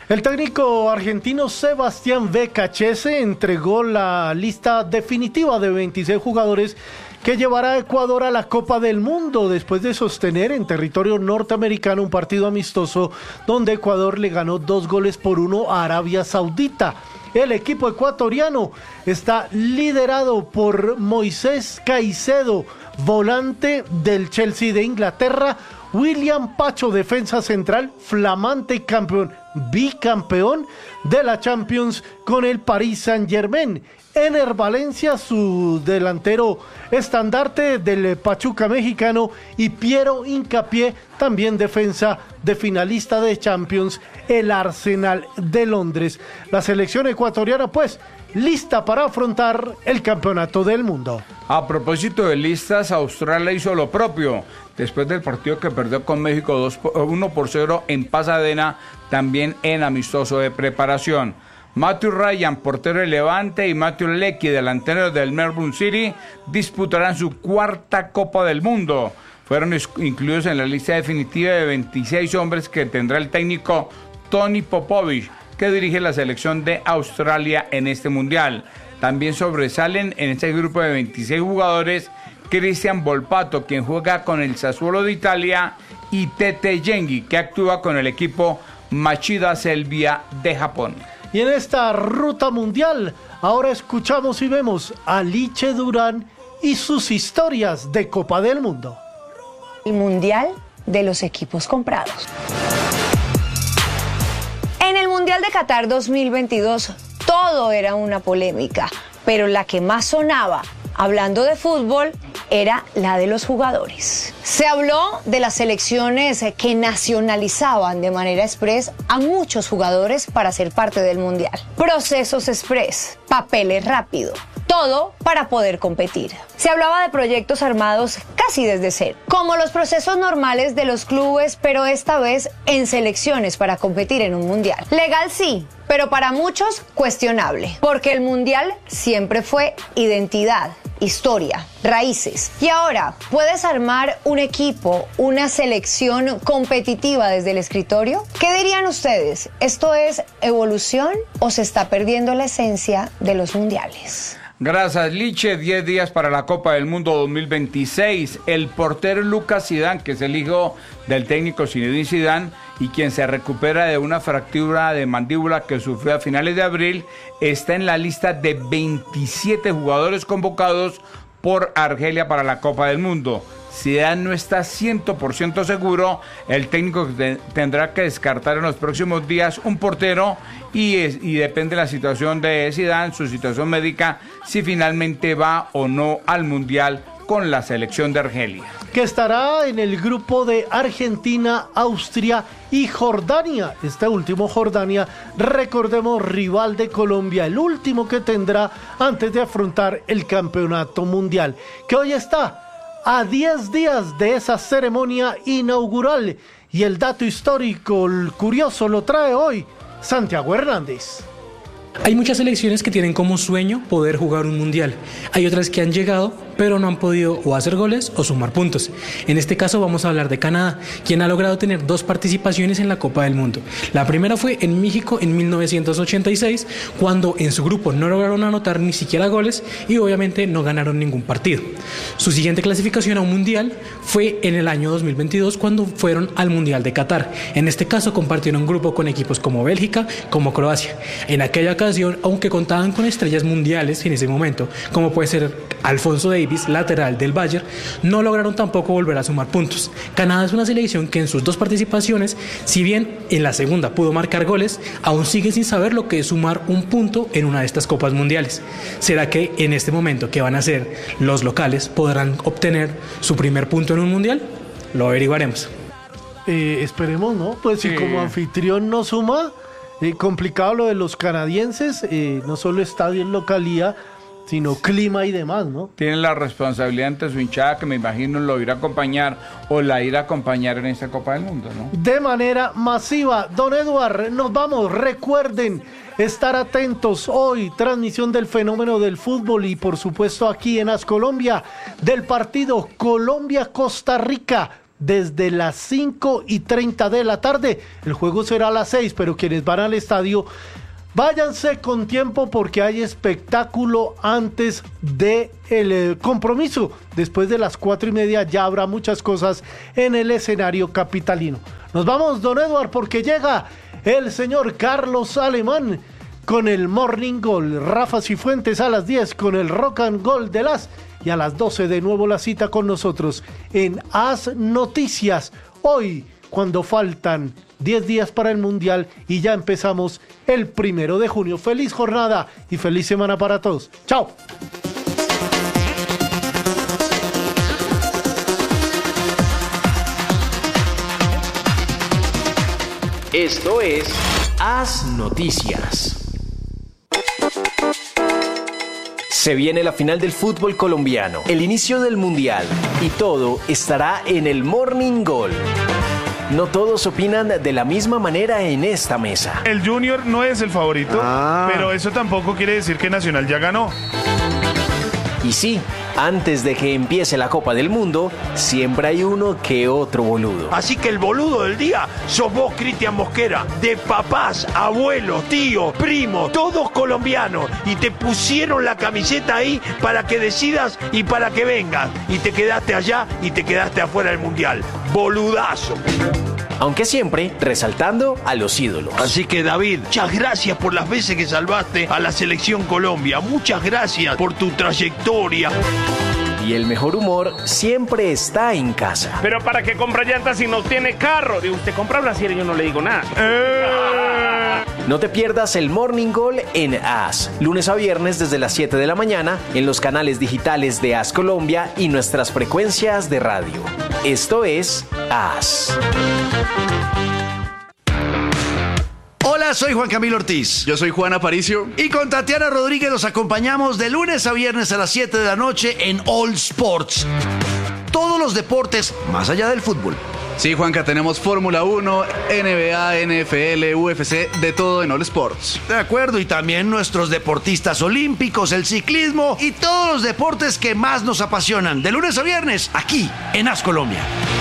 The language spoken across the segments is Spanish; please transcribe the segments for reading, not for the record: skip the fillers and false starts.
El técnico argentino Sebastián Becachese entregó la lista definitiva de 26 jugadores que llevará a Ecuador a la Copa del Mundo después de sostener en territorio norteamericano un partido amistoso donde Ecuador le ganó 2-1 a Arabia Saudita. El equipo ecuatoriano está liderado por Moisés Caicedo, volante del Chelsea de Inglaterra, William Pacho, defensa central, flamante campeón, bicampeón de la Champions con el Paris Saint-Germain. Ener Valencia, su delantero estandarte del Pachuca mexicano, y Piero Hincapié, también defensa de finalista de Champions, el Arsenal de Londres. La selección ecuatoriana, pues, lista para afrontar el Campeonato del Mundo. A propósito de listas, Australia hizo lo propio. Después del partido que perdió con México 1-0 en Pasadena, también en amistoso de preparación. Matthew Ryan, portero de Levante, y Matthew Leckie, delantero del Melbourne City, disputarán su cuarta Copa del Mundo. Fueron incluidos en la lista definitiva de 26 hombres que tendrá el técnico Tony Popovich, que dirige la selección de Australia en este mundial. También sobresalen en este grupo de 26 jugadores Cristian Volpato, quien juega con el Sassuolo de Italia, y Tete Yengi, que actúa con el equipo Machida Selvia de Japón. Y en esta ruta mundial, ahora escuchamos y vemos a Liche Durán y sus historias de Copa del Mundo. El Mundial de los equipos comprados. En el Mundial de Qatar 2022, todo era una polémica, pero la que más sonaba, hablando de fútbol, era la de los jugadores. Se habló de las selecciones que nacionalizaban de manera express a muchos jugadores para ser parte del Mundial. Procesos express, papeles rápidos, todo para poder competir. Se hablaba de proyectos armados casi desde cero, como los procesos normales de los clubes, pero esta vez en selecciones para competir en un Mundial. Legal sí, pero para muchos cuestionable, porque el Mundial siempre fue identidad, historia, raíces. Y ahora, ¿puedes armar un equipo, una selección competitiva desde el escritorio? ¿Qué dirían ustedes? ¿Esto es evolución o se está perdiendo la esencia de los mundiales? Gracias, Liche. 10 días para la Copa del Mundo 2026. El portero Lucas Zidane, que es el hijo del técnico Zinedine Zidane y quien se recupera de una fractura de mandíbula que sufrió a finales de abril, está en la lista de 27 jugadores convocados por Argelia para la Copa del Mundo. Zidane no está 100% seguro. El técnico tendrá que descartar en los próximos días un portero y depende de la situación de Zidane, su situación médica, si finalmente va o no al Mundial con la selección de Argelia, que estará en el grupo de Argentina, Austria y Jordania. Este último, Jordania, recordemos, rival de Colombia, el último que tendrá antes de afrontar el Campeonato Mundial, que hoy está a 10 días de esa ceremonia inaugural. Y el dato histórico, el curioso, lo trae hoy Santiago Hernández. Hay muchas selecciones que tienen como sueño poder jugar un mundial. Hay otras que han llegado, pero no han podido o hacer goles o sumar puntos. En este caso vamos a hablar de Canadá, quien ha logrado tener 2 participaciones en la Copa del Mundo. La primera fue en México en 1986, cuando en su grupo no lograron anotar ni siquiera goles y obviamente no ganaron ningún partido. Su siguiente clasificación a un mundial fue en el año 2022, cuando fueron al Mundial de Qatar. En este caso compartieron un grupo con equipos como Bélgica, como Croacia. En aquella ocasión, aunque contaban con estrellas mundiales en ese momento, como puede ser Alfonso Davies, lateral del Bayern, no lograron tampoco volver a sumar puntos. Canadá es una selección que en sus 2 participaciones, si bien en la segunda pudo marcar goles, aún sigue sin saber lo que es sumar un punto en una de estas copas mundiales. ¿Será que en este momento que van a ser los locales podrán obtener su primer punto en un mundial? Lo averiguaremos. Esperemos, ¿no? Pues sí. Si como anfitrión no suma, complicado lo de los canadienses, no solo estadio en localía, sino clima y demás, ¿no? Tienen la responsabilidad ante su hinchada, que me imagino lo irá a acompañar o la irá a acompañar en esta Copa del Mundo, ¿no? De manera masiva. Don Eduard, nos vamos. Recuerden estar atentos hoy, transmisión del fenómeno del fútbol y por supuesto aquí en AS Colombia, del partido Colombia-Costa Rica. desde las 5:30 de la tarde. El juego será a las 6, pero quienes van al estadio, váyanse con tiempo porque hay espectáculo antes del compromiso. Después de las 4:30 ya habrá muchas cosas en el escenario capitalino. Nos vamos, don Edward, porque llega el señor Carlos Alemán con el Morning Goal. Rafa Cifuentes a las 10 con el Rock and Gold de las, y a las 12 de nuevo la cita con nosotros en As Noticias. Hoy, cuando faltan 10 días para el Mundial y ya empezamos el 1 de junio. Feliz jornada y feliz semana para todos. ¡Chao! Esto es As Noticias. Se viene la final del fútbol colombiano, el inicio del Mundial y todo estará en el Morning Goal. No todos opinan de la misma manera en esta mesa. El Junior no es el favorito, pero eso tampoco quiere decir que Nacional ya ganó. Y sí, antes de que empiece la Copa del Mundo, siempre hay uno que otro boludo. Así que el boludo del día sos vos, Cristian Mosquera. De papás, abuelos, tíos, primos, todos colombianos. Y te pusieron la camiseta ahí para que decidas y para que vengas. Y te quedaste allá y te quedaste afuera del Mundial. Boludazo. Aunque siempre resaltando a los ídolos. Así que, David, muchas gracias por las veces que salvaste a la Selección Colombia. Muchas gracias por tu trayectoria. Y el mejor humor siempre está en casa. Pero ¿para qué compra llantas si no tiene carro? Digo, usted compra brasier y yo no le digo nada. No te pierdas el Morning Goal en As, lunes a viernes desde las 7 de la mañana en los canales digitales de As Colombia y nuestras frecuencias de radio. Esto es As. Hola, soy Juan Camilo Ortiz. Yo soy Juan Aparicio. Y con Tatiana Rodríguez los acompañamos de lunes a viernes a las 7 de la noche en All Sports. Todos los deportes más allá del fútbol. Sí, Juanca, tenemos Fórmula 1, NBA, NFL, UFC, de todo en All Sports. De acuerdo, y también nuestros deportistas olímpicos, el ciclismo y todos los deportes que más nos apasionan. De lunes a viernes, aquí en As Colombia.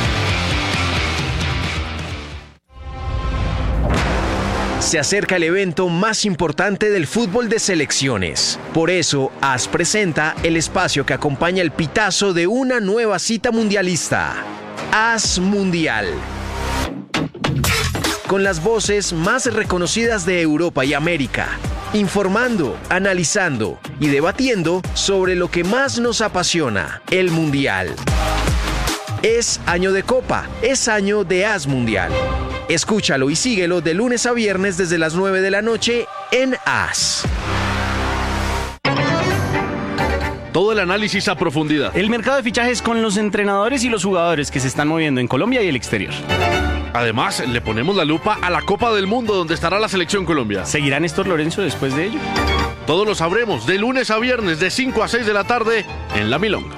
Se acerca el evento más importante del fútbol de selecciones. Por eso, AS presenta el espacio que acompaña el pitazo de una nueva cita mundialista. AS Mundial. Con las voces más reconocidas de Europa y América. Informando, analizando y debatiendo sobre lo que más nos apasiona, el Mundial. Es año de Copa, es año de AS Mundial. Escúchalo y síguelo de lunes a viernes desde las 9 de la noche en AS. Todo el análisis a profundidad. El mercado de fichajes con los entrenadores y los jugadores que se están moviendo en Colombia y el exterior. Además, le ponemos la lupa a la Copa del Mundo donde estará la Selección Colombia. ¿Seguirá Néstor Lorenzo después de ello? Todo lo sabremos de lunes a viernes de 5 a 6 de la tarde en La Milonga.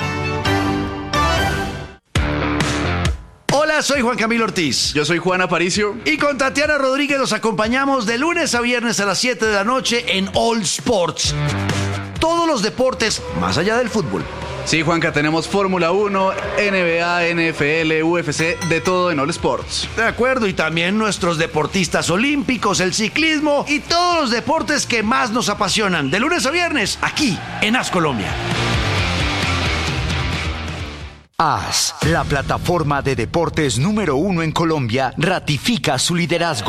Hola, soy Juan Camilo Ortiz. Yo soy Juan Aparicio. Y con Tatiana Rodríguez los acompañamos de lunes a viernes a las 7 de la noche en All Sports. Todos los deportes más allá del fútbol. Sí, Juanca, tenemos Fórmula 1, NBA, NFL, UFC, de todo en All Sports. De acuerdo, y también nuestros deportistas olímpicos, el ciclismo y todos los deportes que más nos apasionan. De lunes a viernes, aquí en As Colombia. AS, la plataforma de deportes número 1 en Colombia, ratifica su liderazgo.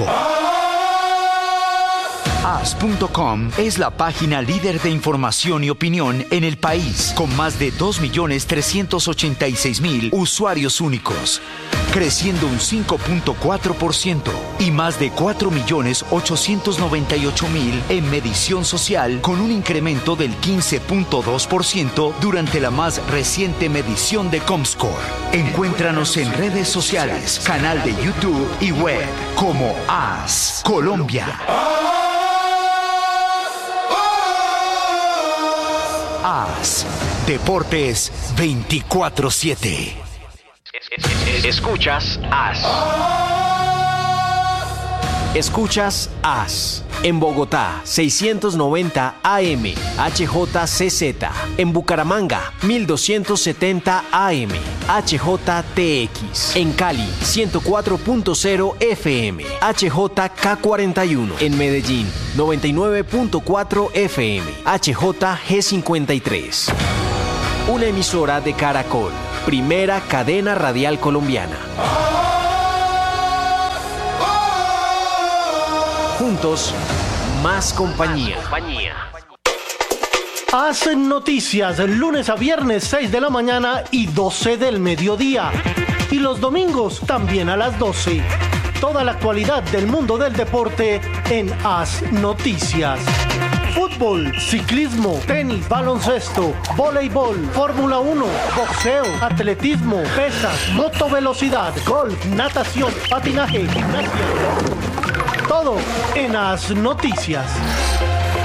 AS.com es la página líder de información y opinión en el país, con más de 2.386.000 usuarios únicos, creciendo un 5.4% y más de 4.898.000 en medición social, con un incremento del 15.2% durante la más reciente medición de Comscore. Encuéntranos en redes sociales, canal de YouTube y web como AS Colombia. AS, Deportes 24/7. Escuchas AS. Escuchas AS. En Bogotá, 690 AM, HJCZ. En Bucaramanga, 1270 AM, HJTX. En Cali, 104.0 FM, HJK41. En Medellín, 99.4 FM, HJG53. Una emisora de Caracol, primera cadena radial colombiana. Juntos, más compañía. Hacen noticias lunes a viernes 6 de la mañana y 12 del mediodía. Y los domingos también a las 12. Toda la actualidad del mundo del deporte en Haz Noticias. Fútbol, ciclismo, tenis, baloncesto, voleibol, Fórmula 1, boxeo, atletismo, pesas, motovelocidad, golf, natación, patinaje, gimnasia. Todo en Haz Noticias.